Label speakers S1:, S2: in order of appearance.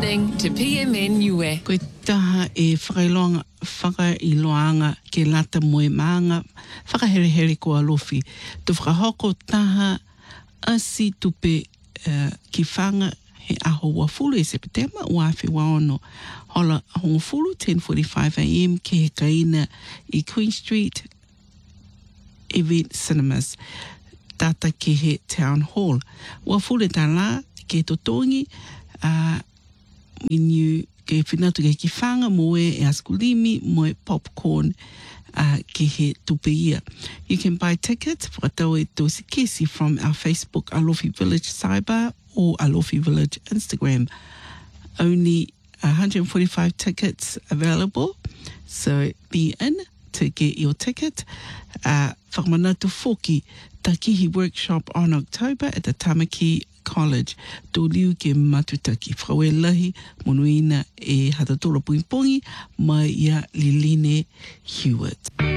S1: listening to PMN Niue.
S2: Koe taha e whakailoanga ke lata moe maanga, whakahere ko alofi. Tu whakahoko taha asi tupe ki whanga he aho wafulu e September o awhi waono. Hola hongo fulu 10:45 AM ke he kaina I Queen Street Event Cinemas. Tata ke he Town Hall. Wafulu ta la ke totongi menu ke whinatu ke ki whanga moe e askulimi moe popcorn ke he tupe ia. You can buy tickets for tau e tosi kesi from our Facebook Alofi Village Cyber or Alofi Village Instagram. Only 145 tickets available, so be in to get your ticket. Whakamanatu Foki Takihi workshop on October at the Tamaki College. Tōliu ke matutaki. Whaue lahi monuina e hatatoro puimpongi mai ia Liline Hewitt.